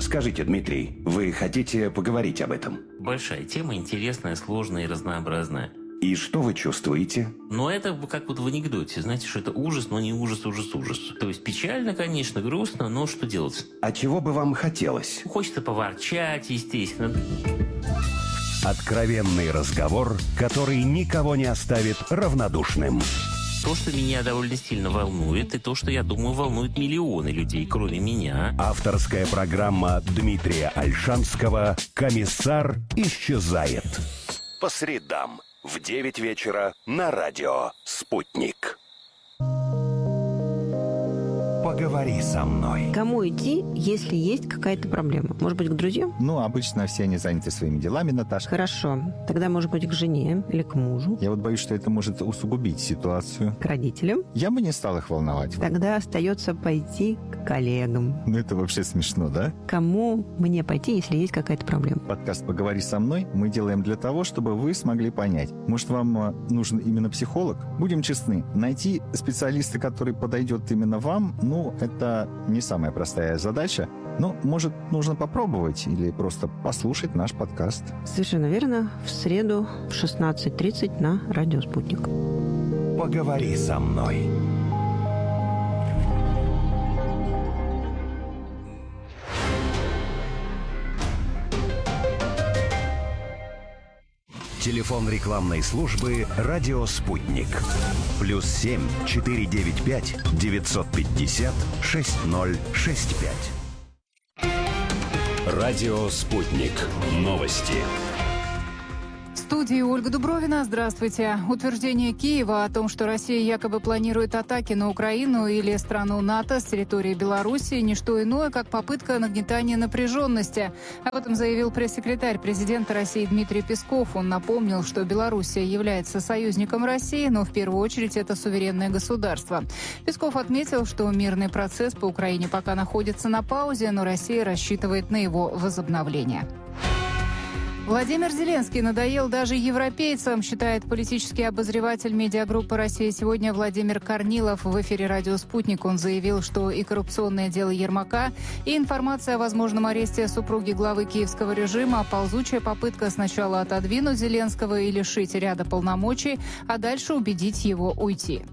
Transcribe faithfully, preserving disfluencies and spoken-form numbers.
Скажите, Дмитрий, вы хотите поговорить об этом? Большая тема, интересная, сложная и разнообразная. И что вы чувствуете? Но это как вот в анекдоте. Знаете, что это ужас, но не ужас, ужас, ужас. То есть печально, конечно, грустно, но что делать? А чего бы вам хотелось? Хочется поворчать, естественно. Откровенный разговор, который никого не оставит равнодушным. То, что меня довольно сильно волнует, и то, что, я думаю, волнует миллионы людей, кроме меня. Авторская программа Дмитрия Ольшанского «Комиссар исчезает». По средам в девять вечера на радио «Спутник». Поговори со мной. Кому идти, если есть какая-то проблема? Может быть, к друзьям? Ну, обычно все они заняты своими делами, Наташа. Хорошо. Тогда, может быть, к жене или к мужу? Я вот боюсь, что это может усугубить ситуацию. К родителям? Я бы не стал их волновать. Тогда остается пойти к коллегам. Ну, это вообще смешно, да? Кому мне пойти, если есть какая-то проблема? Подкаст «Поговори со мной» мы делаем для того, чтобы вы смогли понять. Может, вам нужен именно психолог? Будем честны, найти специалиста, который подойдет именно вам, ну, это не самая простая задача. Но, может, нужно попробовать или просто послушать наш подкаст. Совершенно верно. В среду в шестнадцать тридцать на радио «Спутник». Поговори со мной. Телефон рекламной службы «Радио Спутник». Плюс семь четыре девять пять девятьсот пятьдесят шесть ноль шесть пять. Радио Спутник. Новости. В студии Ольга Дубровина. Здравствуйте. Утверждение Киева о том, что Россия якобы планирует атаки на Украину или страну НАТО с территории Беларуси, не что иное, как попытка нагнетания напряженности. Об этом заявил пресс-секретарь президента России Дмитрий Песков. Он напомнил, что Белоруссия является союзником России, но в первую очередь это суверенное государство. Песков отметил, что мирный процесс по Украине пока находится на паузе, но Россия рассчитывает на его возобновление. Владимир Зеленский надоел даже европейцам, считает политический обозреватель медиагруппы «Россия сегодня» Владимир Корнилов. В эфире «Радио Спутник» он заявил, что и коррупционное дело Ермака, и информация о возможном аресте супруги главы киевского режима, ползучая попытка сначала отодвинуть Зеленского и лишить ряда полномочий, а дальше убедить его уйти.